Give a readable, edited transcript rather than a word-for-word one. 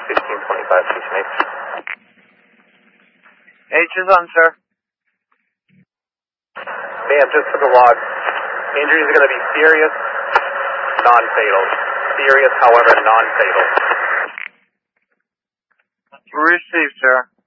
1525, Station H. H is on, sir. Ma'am, just for the log, injuries are going to be serious, non-fatal. Serious, however, non-fatal. Received, sir.